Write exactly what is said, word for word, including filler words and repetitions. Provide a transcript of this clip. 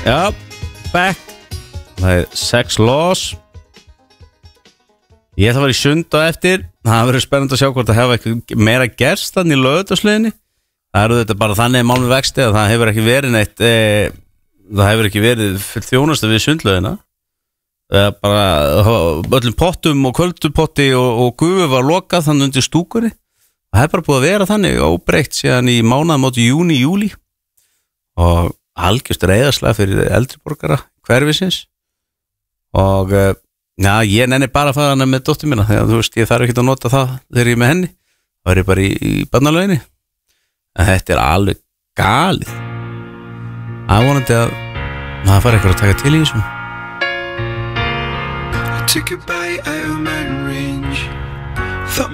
Já, back. Það er Sex Laws. Ég ætla að fara í sund á eftir. Það verður spennandi að sjá hvort það hefa eitthvað meira gerst þannig í Laugardalslauginni. Það eru þetta bara þannig mál með vexti að það hefur ekki verið neitt e, það hefur ekki verið þjónusta við sundlaugina. Bara öllum pottum og kvöldupotti og, og gufu var lokað þannig undir stúkunni. Það hefur bara búið að vera þannig óbreytt síðan í mánaðamóti júni, júlí og algjörst reiðarslag fyrir eldri borgara hverfisins og já, ég nenni bara að fara hana með dóttur mína þegar þú veist, ég þarf ekki að nota það þegar ég er með henni það er ég bara í, í barnalauginni en þetta er alveg galið að vonandi að það fara eitthvað að taka til í þessu I took a bite out of my